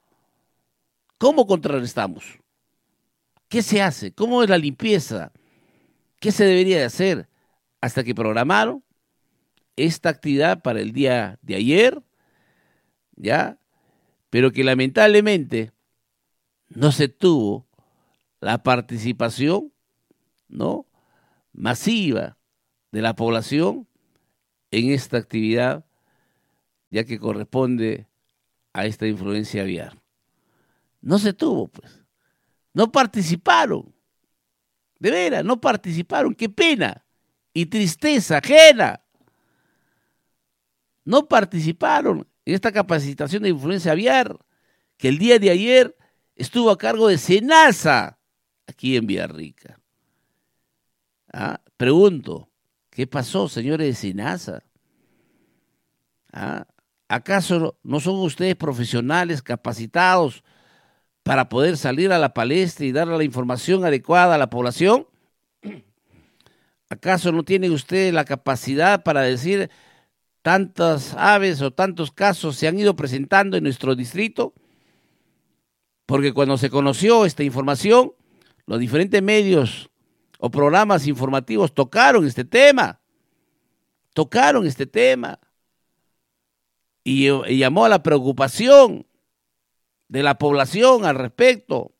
¿Cómo contrarrestamos? ¿Qué se hace? ¿Cómo es la limpieza? ¿Qué se debería de hacer? Hasta que programaron esta actividad para el día de ayer, ¿ya? Pero que lamentablemente no se tuvo la participación, ¿no?, masiva de la población en esta actividad, ya que corresponde a esta influencia aviar. No se tuvo, pues. No participaron. De veras, no participaron. ¡Qué pena! Y tristeza ajena. No participaron en esta capacitación de influencia aviar que el día de ayer estuvo a cargo de SENASA aquí en Villarrica. ¿Ah? Pregunto, ¿qué pasó, señores de SENASA? ¿Ah? ¿Acaso no son ustedes profesionales capacitados para poder salir a la palestra y dar la información adecuada a la población? ¿Acaso no tienen ustedes la capacidad para decir tantas aves o tantos casos se han ido presentando en nuestro distrito? Porque cuando se conoció esta información, los diferentes medios o programas informativos tocaron este tema, tocaron este tema y, y llamó a la preocupación de la población al respecto.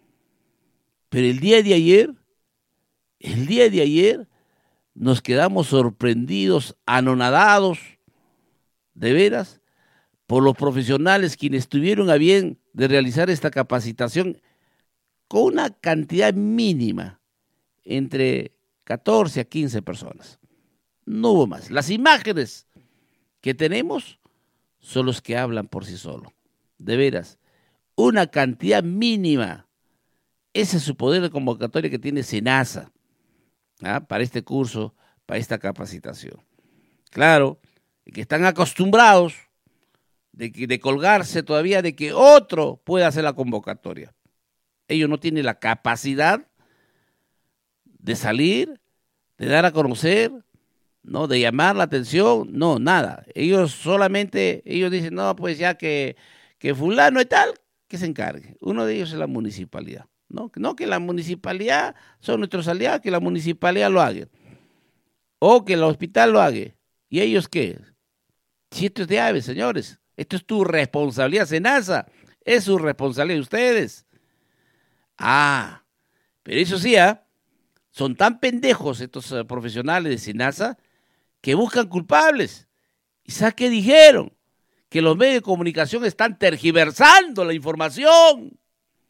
Pero el día de ayer, el día de ayer, nos quedamos sorprendidos, anonadados, de veras, por los profesionales quienes tuvieron a bien de realizar esta capacitación con una cantidad mínima, entre catorce a quince personas. No hubo más. Las imágenes que tenemos son los que hablan por sí solos. De veras, una cantidad mínima. Ese es su poder de convocatoria que tiene SENASA, ¿ah?, para este curso, para esta capacitación. Claro, que están acostumbrados de, que, de colgarse todavía de que otro pueda hacer la convocatoria. Ellos no tienen la capacidad de salir, de dar a conocer, ¿no?, de llamar la atención, no, nada. Ellos solamente, ellos dicen, no, pues ya que, que fulano y tal, que se encargue. Uno de ellos es la municipalidad, ¿no? No que la municipalidad son nuestros aliados, que la municipalidad lo haga. O que el hospital lo haga. ¿Y ellos qué? Si esto es de aves, señores, esto es tu responsabilidad, SENASA, es su responsabilidad de ustedes. Ah, pero eso sí, ¿eh? Son tan pendejos estos uh, profesionales de SENASA que buscan culpables. ¿Y sabes qué dijeron? Que los medios de comunicación están tergiversando la información.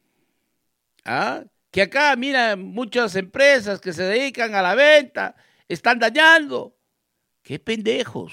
¿Ah? Que acá, mira, muchas empresas que se dedican a la venta están dañando. ¡Qué pendejos!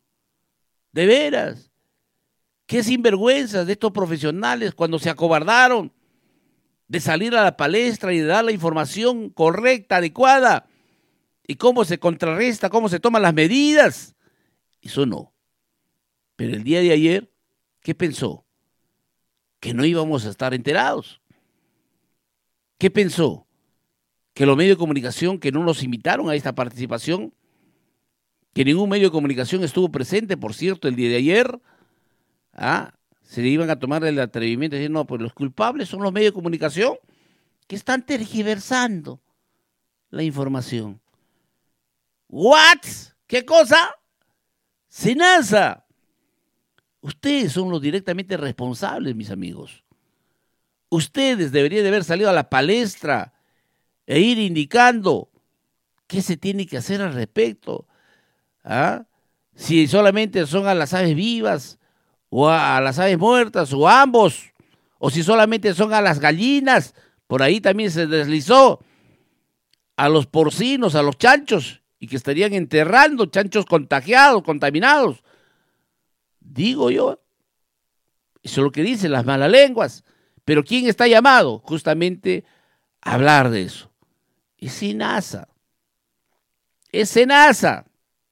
De veras. ¡Qué sinvergüenzas de estos profesionales cuando se acobardaron de salir a la palestra y de dar la información correcta, adecuada, y cómo se contrarresta, cómo se toman las medidas! Eso no. Pero el día de ayer, ¿qué pensó? Que no íbamos a estar enterados. ¿Qué pensó? Que los medios de comunicación que no nos invitaron a esta participación, que ningún medio de comunicación estuvo presente, por cierto, el día de ayer, ¿ah? se iban a tomar el atrevimiento de decir, no, pues los culpables son los medios de comunicación que están tergiversando la información. ¿What? ¿Qué cosa? SENASA. Ustedes son los directamente responsables, mis amigos. Ustedes deberían de haber salido a la palestra e ir indicando qué se tiene que hacer al respecto. ¿Ah? Si solamente son a las aves vivas o a, a las aves muertas o a ambos, o si solamente son a las gallinas, por ahí también se deslizó a los porcinos, a los chanchos, y que estarían enterrando chanchos contagiados, contaminados. Digo yo, eso es lo que dicen las malas lenguas, pero ¿quién está llamado? Justamente a hablar de eso. Es SENASA. Es SENASA.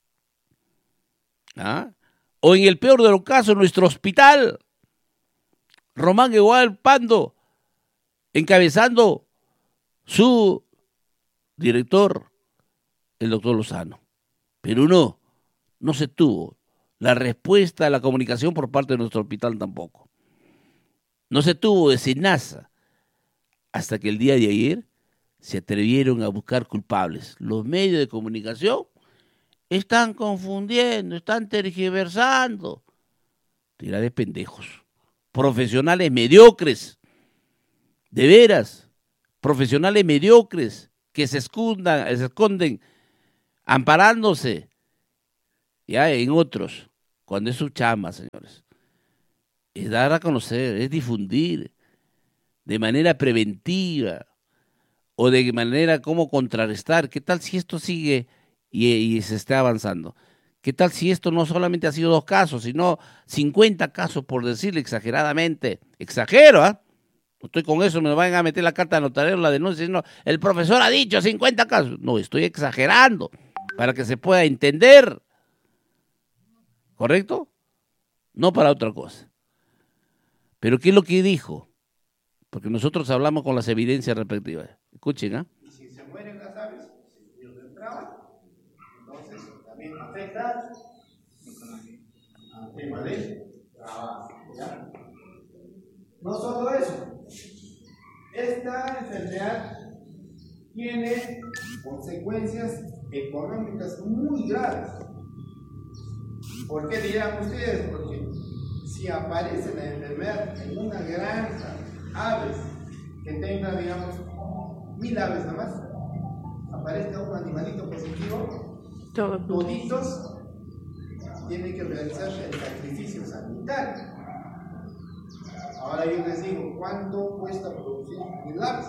¿Ah? O en el peor de los casos, nuestro hospital, Román Igual Pando, encabezando su director, el doctor Lozano. Pero no, no se tuvo la respuesta a la comunicación por parte de nuestro hospital tampoco. No se tuvo de SENASA hasta que el día de ayer se atrevieron a buscar culpables. Los medios de comunicación están confundiendo, están tergiversando. Tira de pendejos. Profesionales mediocres. De veras. Profesionales mediocres que se escondan, se esconden amparándose ya en otros, cuando es su chamba, señores. Es dar a conocer, es difundir de manera preventiva o de manera como contrarrestar. ¿Qué tal si esto sigue y, y se está avanzando? ¿Qué tal si esto no solamente ha sido dos casos, sino cincuenta casos, por decirle exageradamente? Exagero, ¿ah? ¿eh? No estoy con eso, me van a meter la carta de notario, la denuncia, no, el profesor ha dicho cincuenta casos. No, estoy exagerando para que se pueda entender. ¿Correcto? No para otra cosa. Pero ¿qué es lo que dijo? Porque nosotros hablamos con las evidencias respectivas. Escuchen, ¿ah? ¿eh? Y si se mueren las aves, se pierde el trabajo. Entonces, también afecta al tema de trabajo. ¿Ya? No solo eso. Esta enfermedad tiene consecuencias económicas muy graves. ¿Por qué dirán ustedes? Porque si aparece la enfermedad en una granja, aves, que tenga, digamos, mil aves nada más, aparezca un animalito positivo, toditos tienen que realizar el sacrificio sanitario. Ahora yo les digo, ¿cuánto cuesta producir mil aves?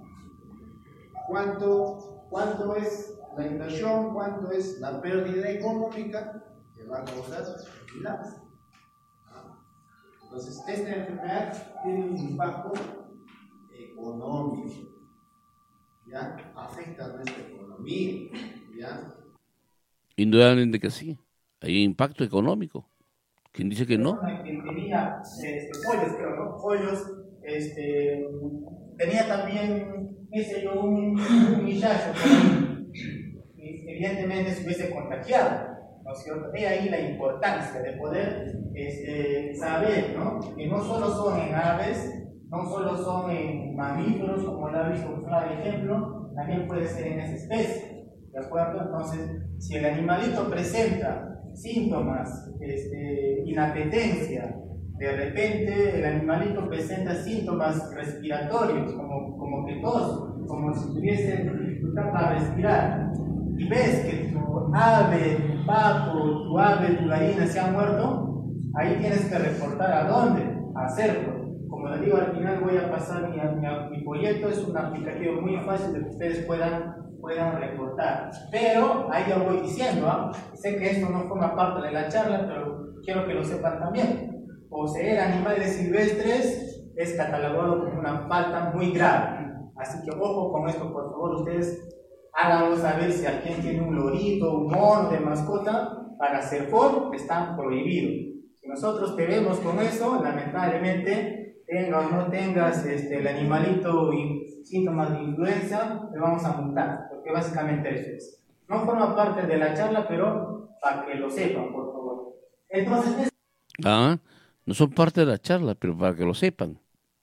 ¿Cuánto, ¿Cuánto es la inversión? ¿Cuánto es la pérdida económica que va a causar mil aves? Entonces, esta enfermedad tiene un impacto económico, ¿ya? Afecta a nuestra economía, ¿ya? Indudablemente que sí, hay impacto económico. ¿Quién dice que no? Quien tenía este, pollos, creo, ¿no? Pollos, este, tenía también, qué sé yo, un, un muchacho que evidentemente se hubiese contagiado, ¿no es cierto? He ahí la importancia de poder este, saber, ¿no? Que no solo son en aves, no solo son en mamíferos, como lo ha visto usted de ejemplo, también puede ser en esa especie, ¿de acuerdo? Entonces, si el animalito presenta síntomas, este, inapetencia, de repente el animalito presenta síntomas respiratorios, como, como que tos, como si tuviese dificultad para respirar, y ves que tu ave, tu pato, tu ave, tu gallina se han muerto, ahí tienes que reportar a dónde, a CERCO. Como les digo, al final voy a pasar mi, mi, mi folleto, es un aplicativo muy fácil de que ustedes puedan puedan reportar, pero ahí ya voy diciendo, ¿eh? Sé que esto no forma parte de la charla, pero quiero que lo sepan también. Poseer animales silvestres es catalogado como una falta muy grave, así que ojo con esto, por favor, ustedes háganlo saber si alguien tiene un lorito, un mono de mascota, para CERFOR está prohibido. Si nosotros te vemos con eso, lamentablemente, tengas o no tengas este, el animalito y síntomas de influenza, le vamos a multar, porque básicamente eso es. No forma parte de la charla, pero para que lo sepan, por favor. Entonces, ah, no son parte de la charla, pero para que lo sepan.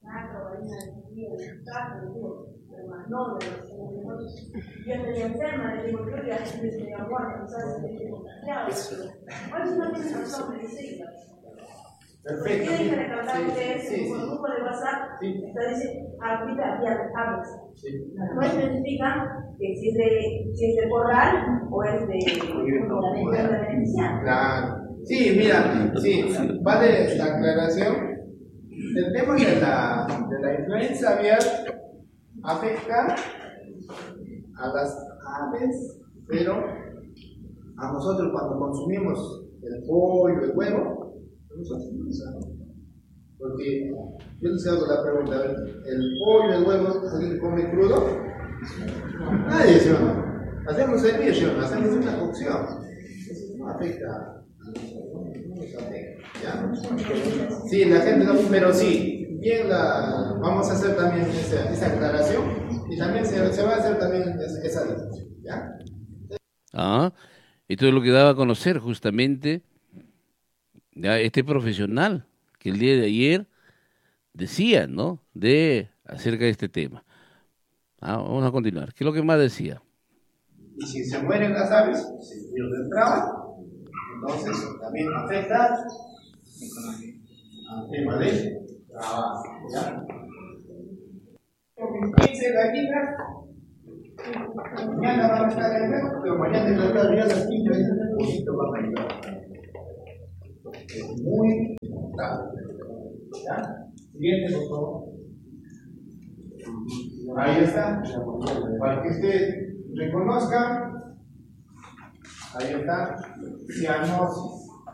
Perfecto. Tienen que recordar ustedes sí, sí, por grupo de WhatsApp, sí. está dice ahorita había aves. Sí. No especifican que si es de, si es de corral o es de la beneficiaria. Claro. Sí, mira, sí, vale la aclaración. El tema de la, de la influenza aviar afecta a las aves, pero a nosotros cuando consumimos el pollo, el huevo, nosotros no sabemos. Porque yo les hago la pregunta, a ver, ¿el pollo, el huevo, alguien come crudo? Nadie, ¿sí o no? Hacemos servicio, hacemos una cocción. Eso no afecta a nosotros, no nos afecta, ¿ya? Sí, la gente no, pero sí, bien la, vamos a hacer también esa, esa aclaración y también se, se va a hacer también esa, esa difusión, ¿ya? Ah, esto es lo que daba a conocer justamente ya este profesional que el día de ayer decía, ¿no?, de acerca de este tema. Ah, vamos a continuar. ¿Qué es lo que más decía? Y si se mueren las aves, se pierde trabajo. Entonces, también afecta al tema de trabajo. ¿Ya? Con quince gallinas, mañana van a estar en el, pero mañana en la tarde a las quince veces el poquito van a ayudar. Es muy importante. ¿Ya? Siguiente, por favor. Ahí está. Para que usted reconozca. Ahí está. Cianosis.